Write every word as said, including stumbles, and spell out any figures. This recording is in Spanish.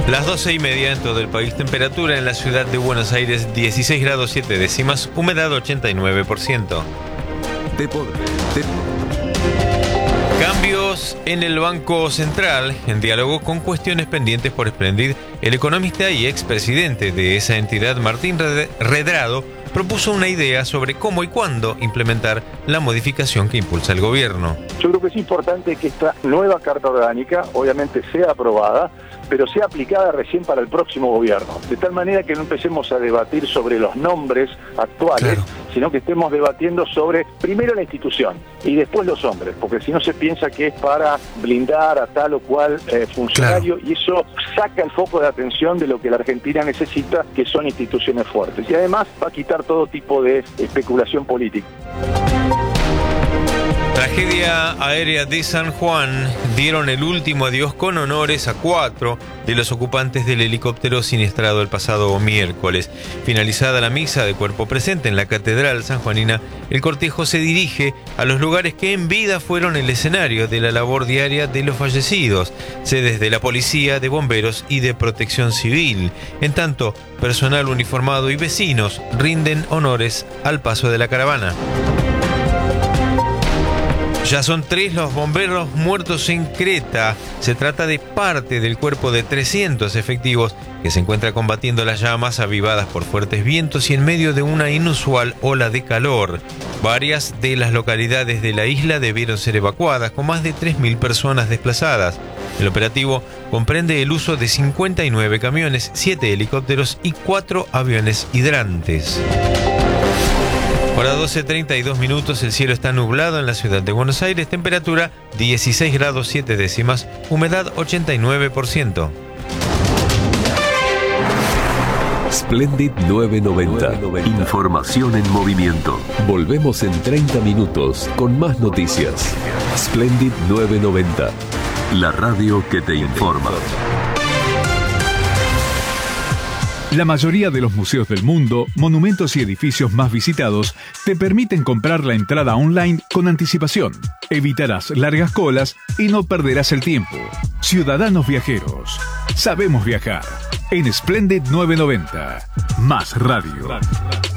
Las doce y media en todo el país. Temperatura en la ciudad de Buenos Aires dieciséis grados siete décimas, humedad ochenta y nueve por ciento. Deporte. Cambios en el Banco Central. En diálogo con cuestiones pendientes por Splendid, el economista y expresidente de esa entidad, Martín Redrado, propuso una idea sobre cómo y cuándo implementar la modificación que impulsa el gobierno. Yo creo que es importante que esta nueva Carta Orgánica obviamente sea aprobada, pero sea aplicada recién para el próximo gobierno, de tal manera que no empecemos a debatir sobre los nombres actuales, claro, sino que estemos debatiendo sobre primero la institución y después los hombres, porque si no se piensa que es para blindar a tal o cual eh, funcionario, claro, y eso saca el foco de atención de lo que la Argentina necesita, que son instituciones fuertes, y además va a quitar todo tipo de especulación política. Tragedia aérea de San Juan. Dieron el último adiós con honores a cuatro de los ocupantes del helicóptero siniestrado el pasado miércoles. Finalizada la misa de cuerpo presente en la Catedral sanjuanina, el cortejo se dirige a los lugares que en vida fueron el escenario de la labor diaria de los fallecidos, sedes de la policía, de bomberos y de protección civil. En tanto, personal uniformado y vecinos rinden honores al paso de la caravana. Ya son tres los bomberos muertos en Creta. Se trata de parte del cuerpo de trescientos efectivos que se encuentra combatiendo las llamas avivadas por fuertes vientos y en medio de una inusual ola de calor. Varias de las localidades de la isla debieron ser evacuadas, con más de tres mil personas desplazadas. El operativo comprende el uso de cincuenta y nueve camiones, siete helicópteros y cuatro aviones hidrantes. Ahora doce treinta y dos minutos, el cielo está nublado en la ciudad de Buenos Aires, temperatura dieciséis grados siete décimas, humedad ochenta y nueve por ciento. Splendid novecientos noventa. Información en movimiento. Volvemos en treinta minutos con más noticias. Splendid novecientos noventa. La radio que te informa. La mayoría de los museos del mundo, monumentos y edificios más visitados te permiten comprar la entrada online con anticipación. Evitarás largas colas y no perderás el tiempo. Ciudadanos viajeros, sabemos viajar. En Splendid novecientos noventa. Más radio.